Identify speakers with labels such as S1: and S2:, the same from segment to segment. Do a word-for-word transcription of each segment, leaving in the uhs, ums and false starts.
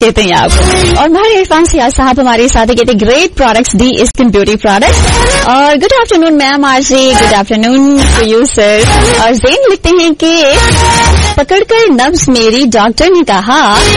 S1: कहते हैं आपको। और हमारे इरफान सियाज साहब हमारे साथ कहते हैं ग्रेट प्रोडक्ट्स दी स्किन ब्यूटी प्रोडक्ट्स। और good afternoon ma'am RJ, good afternoon to you sir. और जैन लिखते हैं कि पकड़कर नब्ज मेरी डॉक्टर ने कहा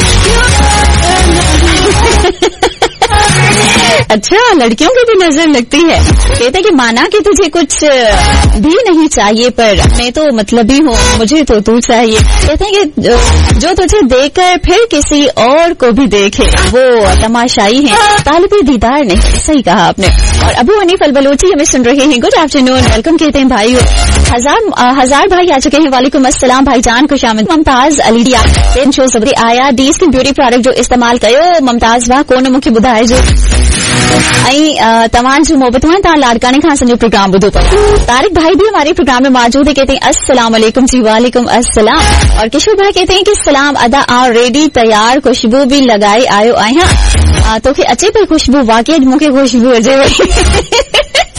S1: अच्छा, लड़कियों की भी नजर लगती है। कहते कि माना कि तुझे कुछ भी नहीं चाहिए पर मैं तो मतलबी हूँ, मुझे तो तू चाहिए। कहते हैं कि जो, जो तुझे देखकर फिर किसी और को भी देखे वो तमाशाई है, तालिबे दीदार नहीं। सही कहा आपने। और अबू हनीफ अल बलोची हमें सुन रहे हैं, गुड आफ्टरनून, वेलकम कहते हैं भाई। हजार हजार भाई आ चुके हैं, वालेकुम अस्सलाम भाईजान, खुशामद। मुमताज अलीया शो सबरी आया डी स्किन ब्यूटी प्रोडक्ट जो इस्तेमाल कयो मुमताज वाह कोन मुख्य बुधाए जो ऐं तव्हां जूं मोहबतूं आहिनि, तव्हां लाड़काने खां असांजो प्रोग्राम ॿुधो अथव। तारिक भाई भी हमारे प्रोग्राम में मौजूद है, कहते हैं अस्सलाम वालेकुम जी। वालेकुम अस्सलाम। और किशोर भाई कहते हैं कि सलाम अदा आ रेडी तैयार, खुशबू भी लगाए आयो आहियां, तोखे अचे पई खुशबू, वाकई मूंखे खुशबू अचे पई।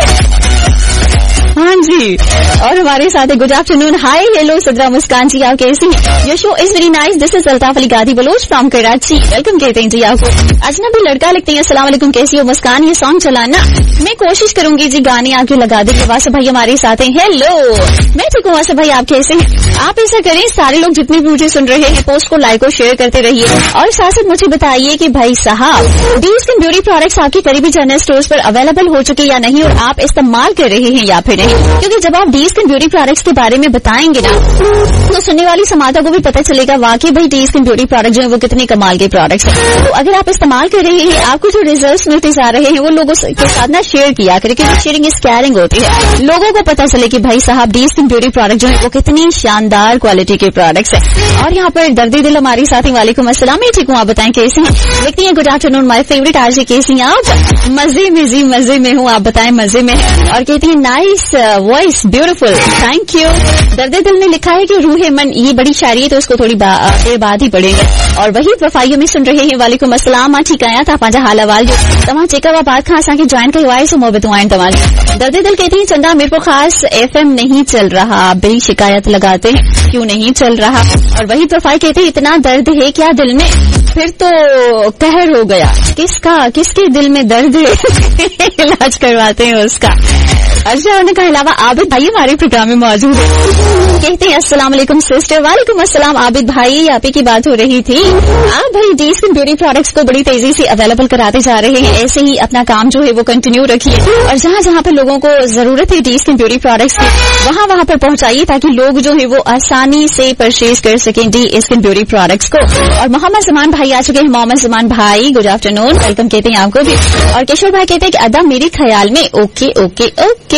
S1: हाँ जी। और हमारे साथ है गुड आफ्टरनून, हाय हेलो सदरा मुस्कान जी, आप कैसी हैं? Your show is very nice, this is Altaf Ali गादी बलोच फ्रॉम कराची, वेलकम कहते हैं जी आपको। अजनबी लड़का लिखते हैं अस्सलाम वालेकुम, कैसी हो मुस्कान, ये सॉन्ग चलाना। मैं कोशिश करूंगी जी गाने आपके लगा देंगे। वासिफ भाई हमारे साथ हैं, हेलो मैं ठीक हूँ वासिफ भाई, आप कैसे हैं? आप ऐसा करें, सारे लोग जितने भी मुझे सुन रहे हैं पोस्ट को लाइक और शेयर करते रहिए। और साथ साथ मुझे बताइए कि भाई साहब डी स्किन ब्यूटी प्रोडक्ट्स आपके करीबी जनरल स्टोर्स पर अवेलेबल हो चुके या नहीं, और आप इस्तेमाल कर रहे हैं या फिर नहीं। क्योंकि जब आप डी स्किन ब्यूटी प्रोडक्ट्स के बारे में बताएंगे ना तो सुनने वाली समाता को भी पता चलेगा वाकई भाई डी स्किन ब्यूटी प्रोडक्ट जो है वो कितने कमाल के प्रोडक्ट्स हैं। तो अगर आप इस्तेमाल कर रहे हैं, आपको जो रिजल्ट्स मिलते जा रहे हैं वो लोगों के साथ ना शेयर किया करें, क्योंकि शेयरिंग इज केयरिंग होती है। लोगों को पता चले कि भाई साहब डी स्किन ब्यूटी प्रोडक्ट जो है वो कितनी शानदार क्वालिटी के प्रोडक्ट्स है। और यहाँ पर दर्दी दिल हमारी साथी, वालेकुम अस्सलाम, मैं ठीक हूँ, आप बताएं कैसे हैं? देखती हैं good afternoon my favourite RJ, कैसी हैं आप? मजे में जी, मजे में हूँ, आप बताएं मजे में। और कहती है nice voice, beautiful, thank you. दर्दे दिल ने लिखा है कि रूहे मन, ये बड़ी शायरी है तो उसको थोड़ी देर बाद ही पढ़ेंगे। और वही वफाइयों में सुन रहे हैं, वालेकुम अस्सलाम, मां ठीक आया था पंहिंजा हाल अहवाल जो तव्हां चेकाबाद खां असांखे जॉइन कयो आहे, सो मोहबतूं आहिनि तव्हां। दर्दे दिल कहती है चंदा मेरे को खास एफ एम नहीं चल रहा, बड़ी शिकायत लगाते हैं क्यों नहीं चल रहा। और वही वफाई कहते हैं इतना दर्द है क्या दिल में, फिर तो कहर हो गया, किसका किसके दिल में दर्द है इलाज करवाते हैं उसका। अच्छा, उनके अलावा आबिद भाई हमारे प्रोग्राम में मौजूद है, कहते हैं अस्सलाम वालेकुम सिस्टर। वालेकुम अस्सलाम आबिद भाई, आप ही की बात हो रही थी। आप भाई डी स्किन ब्यूटी प्रोडक्ट्स को बड़ी तेजी से अवेलेबल कराते जा रहे हैं, ऐसे ही अपना काम जो है वो कंटिन्यू रखिए। और जहाँ जहाँ पर लोगों को जरूरत है डी स्किन ब्यूटी प्रोडक्ट्स की, वहाँ वहाँ पर पहुँचाइए ताकि लोग जो है वो आसानी से परचेज कर सकें डी स्किन ब्यूटी प्रोडक्ट्स को। और मोहम्मद जमान भाई आ चुके हैं, मोहम्मद जमान भाई गुड आफ्टरनून, वेलकम कहते हैं आपको भी। और किशोर भाई कहते हैं कि अदा मेरे ख्याल में ओके ओके ओके।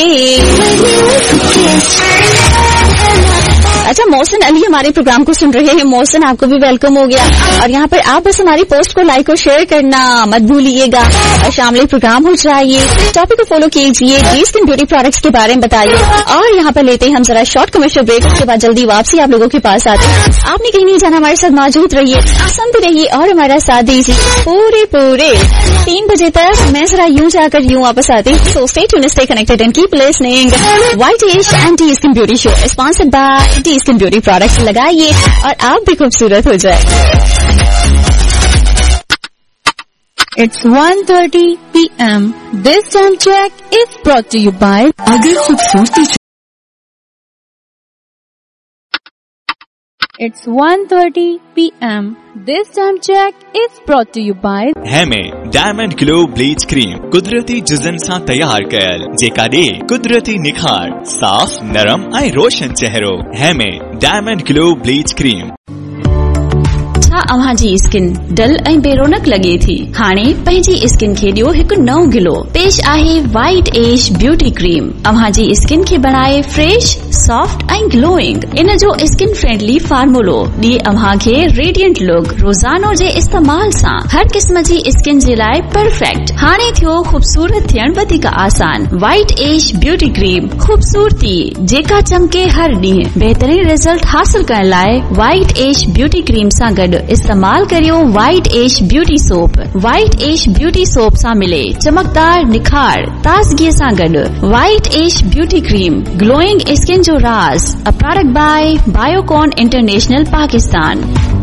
S1: अच्छा, मोहसिन अली हमारे प्रोग्राम को सुन रहे हैं, मोहसिन आपको भी वेलकम हो गया। और यहाँ पर आप बस हमारी पोस्ट को लाइक और शेयर करना मत भूलिएगा, और शामिल प्रोग्राम हो जाइए, टॉपिक को फॉलो कीजिए, डी स्किन ब्यूटी प्रोडक्ट्स के बारे में बताइए। और यहाँ पर लेते हैं हम जरा शॉर्ट कमर्शियल ब्रेक, उसके बाद जल्दी वापसी आप लोगों के पास आते हैं। आपने कहीं नहीं जाना, हमारे साथ मौजूद रहिए, सुनते रहिए और हमारा साथ दीजिए पूरे पूरे तीन बजे तक। मैं जरा यूं जाकर यूं वापस आती हूँ, so stay tuned, stay connected and keep listening. White as and D skin beauty show sponsored by D skin beauty products. लगाइए और आप भी खूबसूरत हो जाए।
S2: It's one thirty p m This time check is brought to you by
S3: अगर खूबसूरती
S2: It's one thirty p m This time check is brought to you by
S4: हेमे diamond glow bleach cream कुदरती जिजन सां तैयार कयल, जेका ॾे कुदरती निखार, साफ़ नरम ऐं रोशन चेहरो। हेमे डायमंड ग्लो ब्लीच क्रीम।
S1: छा अव्हां जी स्किन डल ऐं बेरोनक लगे थी? हाणे पंहिंजी स्किन खे ॾियो हिकु नओं गिलो। पेश आहे वाइट एज ब्यूटी क्रीम। अव्हां जी स्किन खे बणाए फ्रेश, सॉफ्ट ऐं ग्लोइंग। इन जो स्किन फ्रेंडली फार्मूलो ॾिए अव्हां खे रेडियंट लुक। रोज़ानो जे इस्तेमाल सां हर क़िस्म जी स्किन जे लाइ परफेक्ट। हाणे थियो खूबसूरत थियण वधीक आसान। वाइट एज ब्यूटी क्रीम, खूबसूरती जेका चमके हर ॾींहुं। बहितरीन रिजल्ट हासिल करण लाइ वाइट एज ब्यूटी क्रीम सां गॾु इस्तेमाल करियो white as beauty soap. White as beauty soap सां मिले चमकदार निखार ताज़गीअ सां गॾु। White as beauty cream, glowing skin जो राज। A product bye Biocon international Pakistan.